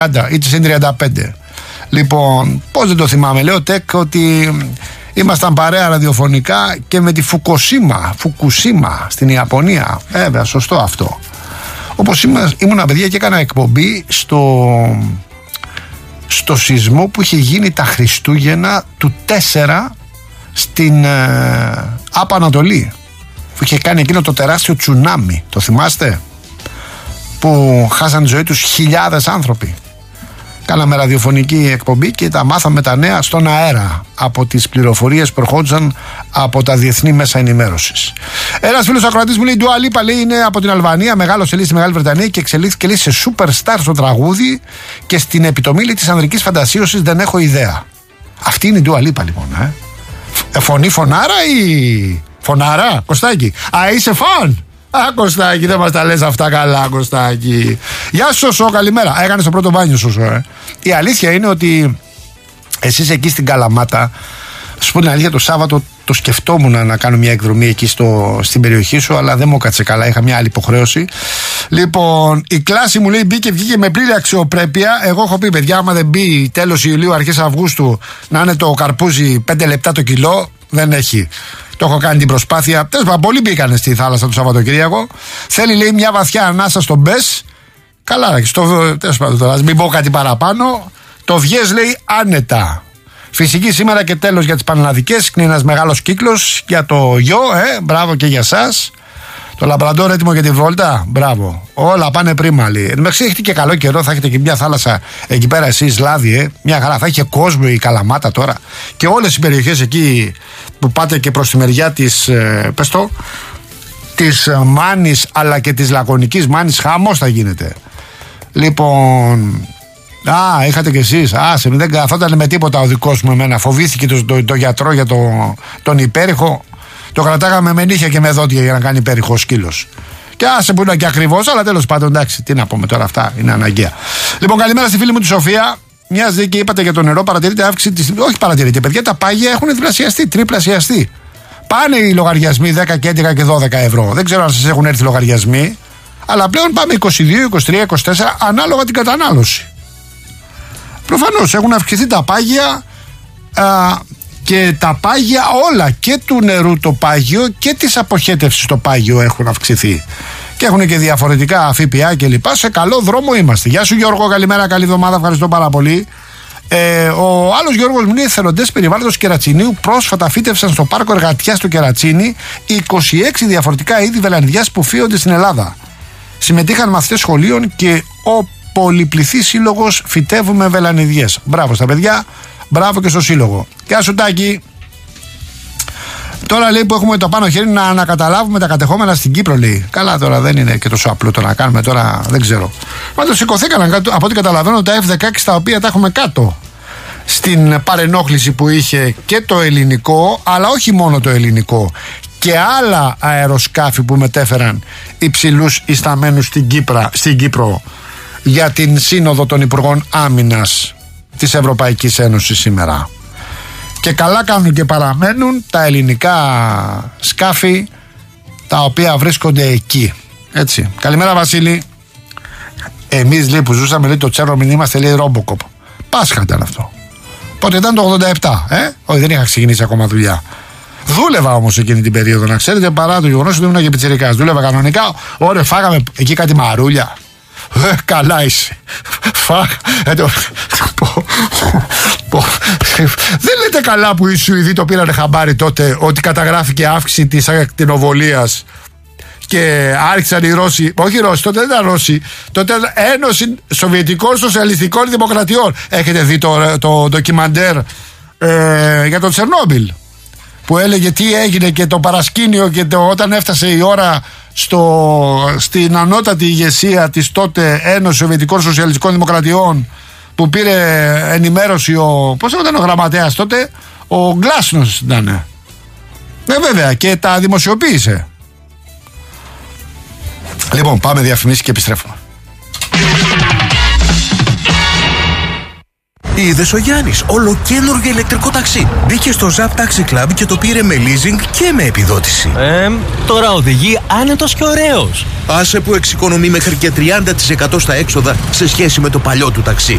ή συν 35. Λοιπόν, πώς δεν το θυμάμαι, λέω τεκ ότι ήμασταν παρέα ραδιοφωνικά και με τη Φουκουσίμα στην Ιαπωνία. Βέβαια, σωστό αυτό. Όπως ήμουνα παιδιά και έκανα εκπομπή στο σεισμό που είχε γίνει τα Χριστούγεννα του 4 στην Άπα Ανατολή, που είχε κάνει εκείνο το τεράστιο τσουνάμι. Το θυμάστε? Που χάσαν τη ζωή τους χιλιάδες άνθρωποι. Κάναμε ραδιοφωνική εκπομπή και τα μάθαμε τα νέα στον αέρα από τις πληροφορίες που προχώρησαν από τα διεθνή μέσα ενημέρωσης. Ένας φίλος ακροατής μου λέει: Dua Lipa, λέει, είναι από την Αλβανία, μεγάλωσε λέει στη Μεγάλη Βρετανία και εξελίχθηκε λέει σε superstar στο τραγούδι και στην επιτομή της ανδρικής φαντασίωσης δεν έχω ιδέα. Αυτή είναι η Dua Lipa λοιπόν. Φωνή φωνάρα ή φωνάρα, Κωστάκη? Είσαι φαν? Κωστάκη, δεν μας τα λες αυτά καλά, Κωστάκη. Γεια σου, Σωσό, καλημέρα. Έκανες το πρώτο μπάνιο, Σωσό. Η αλήθεια είναι ότι εσείς εκεί στην Καλαμάτα, σου πω την αλήθεια, το Σάββατο το σκεφτόμουν να κάνω μια εκδρομή εκεί στην περιοχή σου, αλλά δεν μου κάτσε καλά, είχα μια άλλη υποχρέωση. Λοιπόν, η κλάση μου λέει μπήκε, βγήκε με πλήρη αξιοπρέπεια. Εγώ έχω πει, παιδιά, άμα δεν μπει τέλος Ιουλίου, αρχές Αυγούστου, να είναι το καρπούζι 5 λεπτά το κιλό, δεν έχει. Το έχω κάνει την προσπάθεια. Τέλος πάντων, πολλοί μπήκανε στη θάλασσα το Σαββατοκύριακο. Θέλει, λέει, μια βαθιά ανάσα στον Μπες. Καλά, τέλος πάντων, τώρα, μην πω κάτι παραπάνω. Το βγες, λέει, άνετα. Φυσική σήμερα και τέλος για τις πανελλαδικές. Είναι ένας μεγάλος κύκλος για το γιο, μπράβο και για σας. Το λαμπραντόρ έτοιμο για τη βόλτα, μπράβο. Όλα πάνε πρίμα, λέει. Εντάξει, έχετε και καλό καιρό, θα έχετε και μια θάλασσα εκεί πέρα εσείς, Λάδι, μια χαρά. Θα έχει και κόσμο η Καλαμάτα τώρα. Και όλες οι περιοχές εκεί που πάτε και προς τη μεριά της, της Μάνης αλλά και της Λακωνικής Μάνης, χαμός θα γίνεται. Λοιπόν. Είχατε κι εσείς. Δεν καθόταν με τίποτα ο δικός μου εμένα. Φοβήθηκε το γιατρό για τον υπέρηχο. Το κρατάγαμε με νύχια και με δόντια για να κάνει υπέρηχο σκύλος. Και άσε που είναι και ακριβώς, αλλά τέλος πάντων, εντάξει, τι να πούμε τώρα, αυτά είναι αναγκαία. Λοιπόν, καλημέρα στη φίλη μου τη Σοφία. Μοιάζει και είπατε για το νερό, παρατηρείτε αύξηση της. Όχι, παρατηρείτε, παιδιά, τα πάγια έχουν διπλασιαστεί, τριπλασιαστεί. Πάνε οι λογαριασμοί 10 και 11 και 12 ευρώ. Δεν ξέρω αν σας έχουν έρθει λογαριασμοί, αλλά πλέον πάμε 22, 23, 24 ανάλογα την κατανάλωση. Προφανώς έχουν αυξηθεί τα πάγια. Και τα πάγια όλα, και του νερού το πάγιο και της αποχέτευσης το πάγιο έχουν αυξηθεί. Και έχουν και διαφορετικά ΦΠΑ και λοιπά. Σε καλό δρόμο είμαστε. Γεια σου Γιώργο, καλημέρα, καλή εβδομάδα, ευχαριστώ πάρα πολύ. Ο άλλος Γιώργος μου είναι: εθελοντές περιβάλλοντος Κερατσινίου πρόσφατα φύτευσαν στο πάρκο εργατιάς του Κερατσίνη 26 διαφορετικά είδη βελανιδιάς που φύονται στην Ελλάδα. Συμμετείχαν μαθητές σχολείων και ο πολυπληθής σύλλογος Φυτεύουμε Βελανιδιές. Μπράβο στα παιδιά. Μπράβο και στο σύλλογο. Γεια σου Τάκη. Τώρα λέει που έχουμε το πάνω χέρι να ανακαταλάβουμε τα κατεχόμενα στην Κύπρο, λέει. Καλά, τώρα δεν είναι και τόσο απλό το να κάνουμε τώρα, δεν ξέρω. Πάντως σηκωθήκαν από ό,τι καταλαβαίνω τα F-16 τα οποία τα έχουμε κάτω στην παρενόχληση που είχε και το ελληνικό, αλλά όχι μόνο το ελληνικό, και άλλα αεροσκάφη που μετέφεραν υψηλούς ισταμένους στην Κύπρο για την Σύνοδο των Υπουργών Άμυνας της Ευρωπαϊκής Ένωσης σήμερα. Και καλά κάνουν και παραμένουν τα ελληνικά σκάφη τα οποία βρίσκονται εκεί. Έτσι. Καλημέρα Βασίλη. Εμείς λέει που ζούσαμε, λέει, το Τσέρνοβιλ, είμαστε, λέει, Ρόμποκοπ. Πάσχα ήταν αυτό. Πότε ήταν το 87, Όχι, δεν είχα ξεκινήσει ακόμα δουλειά. Δούλευα όμως εκείνη την περίοδο, να ξέρετε, παρά το γεγονός ότι ήμουν και πιτσιρικάς. Δούλευα κανονικά. Ωραία, φάγαμε εκεί κάτι μαρούλια. Καλά είσαι. Δεν λέτε καλά που οι Σουηδοί το πήραν χαμπάρι τότε ότι καταγράφηκε αύξηση της ακτινοβολίας και άρχισαν οι Ρώσοι, όχι οι Ρώσοι, τότε δεν ήταν Ρώσοι, τότε ήταν Ένωση Σοβιετικών Σοσιαλιστικών Δημοκρατιών. Έχετε δει το ντοκιμαντέρ για το Τσερνόμπιλ που έλεγε τι έγινε και το παρασκήνιο και όταν έφτασε η ώρα στην ανώτατη ηγεσία της τότε Ένωσης Σοβιετικών Σοσιαλιστικών Δημοκρατιών, που πήρε ενημέρωση πώς ήταν ο γραμματέας τότε, ο Γκλάσνος ήταν. Βέβαια, και τα δημοσιοποίησε. Λοιπόν, πάμε διαφημίσεις και επιστρέφουμε. Είδες ο Γιάννης, ολοκαίνουργιο ηλεκτρικό ταξί. Μπήκε στο Zap Taxi Club και το πήρε με leasing και με επιδότηση. Τώρα οδηγεί άνετος και ωραίος. Άσε που εξοικονομεί μέχρι και 30% στα έξοδα σε σχέση με το παλιό του ταξί.